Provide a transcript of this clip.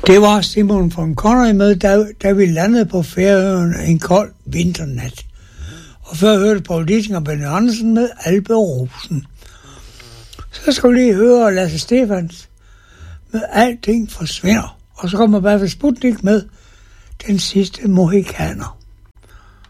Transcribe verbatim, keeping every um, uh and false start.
Det var Simon von Connery med, da, da vi landede på Færøerne en kold vinternat. Og før hørte Poul Dissing og Benny Andersen med Alpe Rosen. Så skal vi lige høre Lasse Stephans med Alting forsvinder. Og så kommer Baffe Sputnik med Den sidste mohikaner.